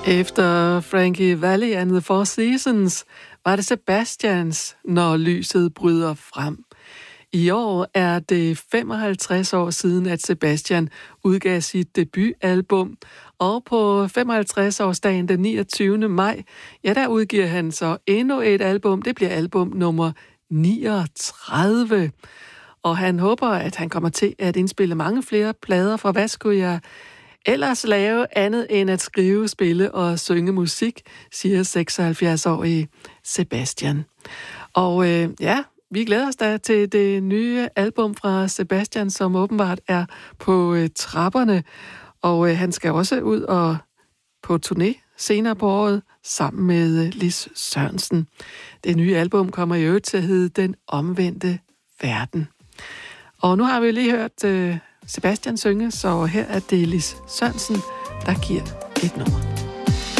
Efter Frankie Valli and the Four Seasons var det Sebastians, Når lyset bryder frem. I år er det 55 år siden, at Sebastian udgav sit debutalbum, og på 55-årsdagen den 29. maj, ja, der udgiver han så endnu et album. Det bliver album nummer 39. Og han håber, at han kommer til at indspille mange flere plader, for hvad skulle jeg ellers lave andet end at skrive, spille og synge musik, siger 76-årige Sebastian. Og ja, vi glæder os da til det nye album fra Sebastian, som åbenbart er på trapperne. Og han skal også ud og på turné senere på året sammen med Lis Sørensen. Det nye album kommer i øvrigt til at hedde Den omvendte verden. Og nu har vi lige hørt Sebastian synge, så her er det Lis Sørensen, der giver et nummer.